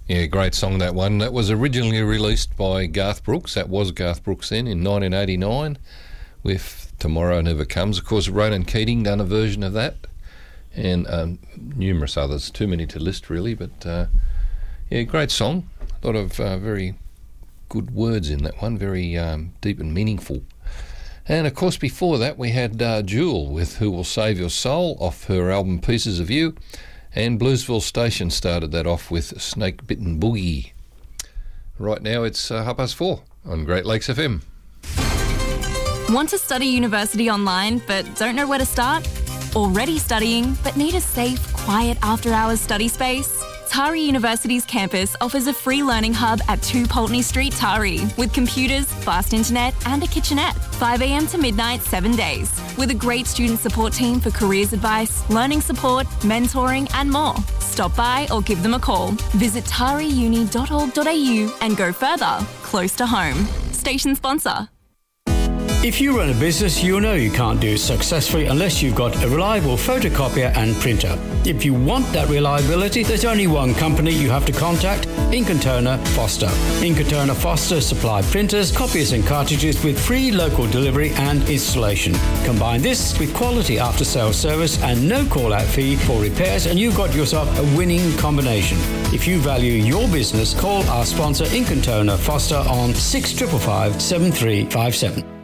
Yeah, great song, that one. That was originally released by Garth Brooks. That was Garth Brooks then in 1989 with Tomorrow Never Comes. Of course, Ronan Keating done a version of that, and numerous others. Too many to list, really, but yeah, great song. A lot of very good words in that one, very deep and meaningful. And of course, before that, we had Jewel with Who Will Save Your Soul off her album Pieces of You. And Bluesville Station started that off with Snake Bitten Boogie. Right now it's 4:30 on Great Lakes FM. Want to study university online but don't know where to start? Already studying but need a safe, quiet after-hours study space? Tari University's campus offers a free learning hub at 2 Pulteney Street, Tari, with computers, fast internet and a kitchenette. 5 a.m. to midnight, 7 days. With a great student support team for careers advice, learning support, mentoring and more. Stop by or give them a call. Visit tariuni.org.au and go further, close to home. Station sponsor. If you run a business, you know you can't do it successfully unless you've got a reliable photocopier and printer. If you want that reliability, there's only one company you have to contact, Ink & Toner Foster. Ink & Toner Foster supply printers, copiers and cartridges with free local delivery and installation. Combine this with quality after-sales service and no call-out fee for repairs and you've got yourself a winning combination. If you value your business, call our sponsor Ink & Toner Foster on 6555 7357.